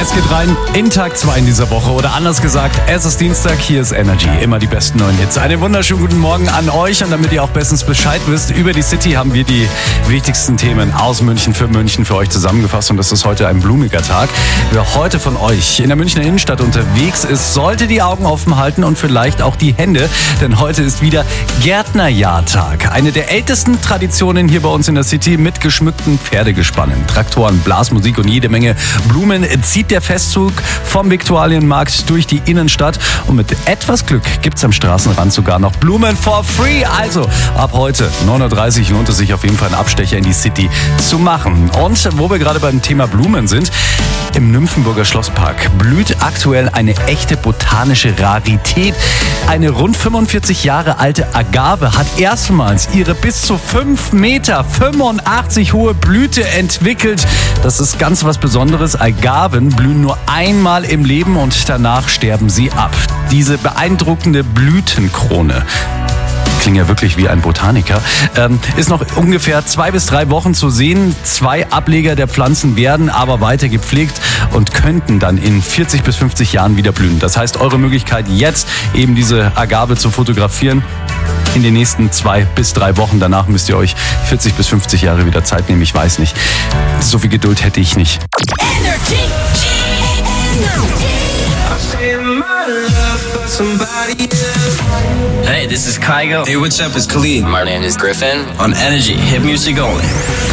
Es geht rein in Tag 2 in dieser Woche oder anders gesagt, es ist Dienstag, hier ist Energy. Immer die besten neuen Hits. Einen wunderschönen guten Morgen an euch und damit ihr auch bestens Bescheid wisst, über die City haben wir die wichtigsten Themen aus München für euch zusammengefasst und das ist heute ein blumiger Tag. Wer heute von euch in der Münchner Innenstadt unterwegs ist, sollte die Augen offen halten und vielleicht auch die Hände, denn heute ist wieder Gärtnerjahrtag. Eine der ältesten Traditionen hier bei uns in der City mit geschmückten Pferdegespannen, Traktoren, Blasmusik und jede Menge Blumen zieht der Festzug vom Viktualienmarkt durch die Innenstadt und mit etwas Glück gibt's am Straßenrand sogar noch Blumen for free. Also ab heute 9:30 Uhr lohnt es sich auf jeden Fall einen Abstecher in die City zu machen. Und wo wir gerade beim Thema Blumen sind, im Nymphenburger Schlosspark blüht aktuell eine echte botanische Rarität. Eine rund 45 Jahre alte Agave hat erstmals ihre bis zu 5,85 Meter hohe Blüte entwickelt. Das ist ganz was Besonderes. Agaven blühen nur einmal im Leben und danach sterben sie ab. Diese beeindruckende Blütenkrone, klingt ja wirklich wie ein Botaniker, ist noch ungefähr 2 bis 3 Wochen zu sehen. 2 Ableger der Pflanzen werden aber weiter gepflegt und könnten dann in 40 bis 50 Jahren wieder blühen. Das heißt, eure Möglichkeit jetzt eben diese Agave zu fotografieren in den nächsten 2 bis 3 Wochen. Danach müsst ihr euch 40 bis 50 Jahre wieder Zeit nehmen. Ich weiß nicht. So viel Geduld hätte ich nicht. Hey, this is Kygo. Hey, what's up? It's Khalid. My name is Griffin. On Energy, hit music only.